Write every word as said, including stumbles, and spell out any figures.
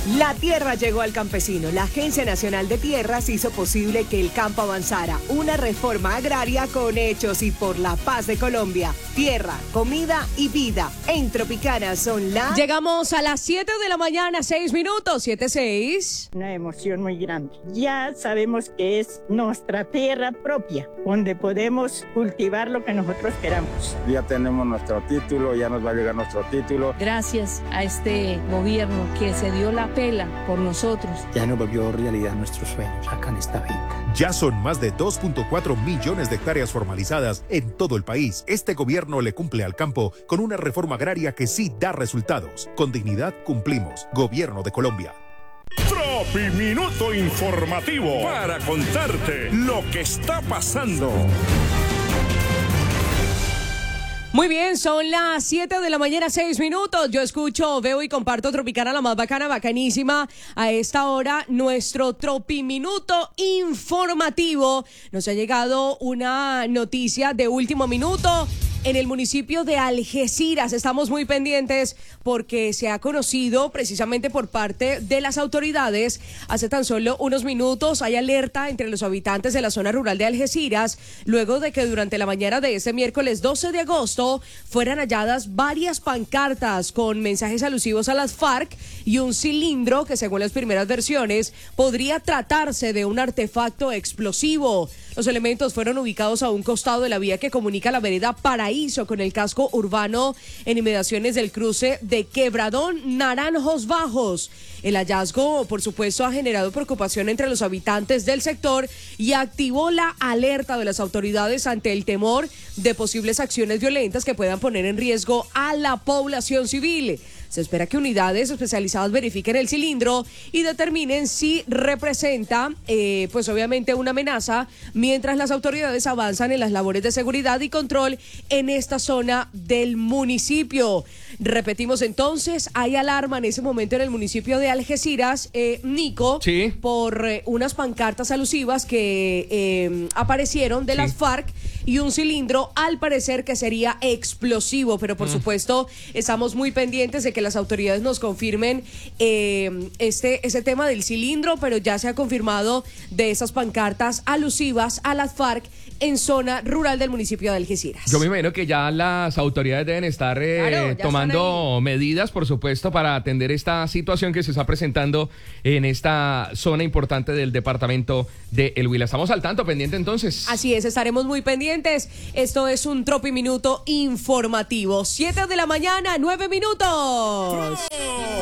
La tierra llegó al campesino. La Agencia Nacional de Tierras hizo posible que el campo avanzara. Una reforma agraria con hechos y por la paz de Colombia. Tierra, comida y vida. En Tropicana son las... Llegamos a las siete de la mañana, seis minutos, siete seis. Una emoción muy grande. Ya sabemos que es nuestra tierra propia, donde podemos cultivar lo que nosotros queramos. Ya tenemos nuestro título, ya nos va a llegar nuestro título. Gracias a este gobierno que se dio la pela por nosotros. Ya nos volvió realidad nuestros sueños acá en esta finca. Ya son más de dos punto cuatro millones de hectáreas formalizadas en todo el país. Este gobierno le cumple al campo con una reforma agraria que sí da resultados. Con dignidad cumplimos. Gobierno de Colombia. Tropi Minuto Informativo para contarte lo que está pasando. Muy bien, son las siete de la mañana, seis minutos. Yo escucho, veo y comparto Tropicana, la más bacana, bacanísima. A esta hora, nuestro Tropi Minuto Informativo. Nos ha llegado una noticia de último minuto. En el municipio de Algeciras estamos muy pendientes porque se ha conocido precisamente por parte de las autoridades hace tan solo unos minutos. Hay alerta entre los habitantes de la zona rural de Algeciras luego de que durante la mañana de este miércoles doce de agosto fueran halladas varias pancartas con mensajes alusivos a las FARC y un cilindro que, según las primeras versiones, podría tratarse de un artefacto explosivo. Los elementos fueron ubicados a un costado de la vía que comunica la vereda Paraíso con el casco urbano en inmediaciones del cruce de Quebradón Naranjos Bajos. El hallazgo, por supuesto, ha generado preocupación entre los habitantes del sector y activó la alerta de las autoridades ante el temor de posibles acciones violentas que puedan poner en riesgo a la población civil. Se espera que unidades especializadas verifiquen el cilindro y determinen si representa, eh, pues obviamente, una amenaza, mientras las autoridades avanzan en las labores de seguridad y control en esta zona del municipio. Repetimos entonces, hay alarma en ese momento en el municipio de Algeciras, eh, Nico, sí. por eh, unas pancartas alusivas que eh, aparecieron de sí. las FARC y un cilindro, al parecer, que sería explosivo, pero por mm. supuesto estamos muy pendientes de que las autoridades nos confirmen eh, este ese tema del cilindro, pero ya se ha confirmado de esas pancartas alusivas a las FARC en zona rural del municipio de Algeciras. Yo me imagino que ya las autoridades deben estar eh, claro, tomando medidas, por supuesto, para atender esta situación que se está presentando en esta zona importante del departamento de El Huila. Estamos al tanto, pendiente entonces. Así es, estaremos muy pendientes. Esto es un Tropi Minuto Informativo. siete de la mañana, nueve minutos.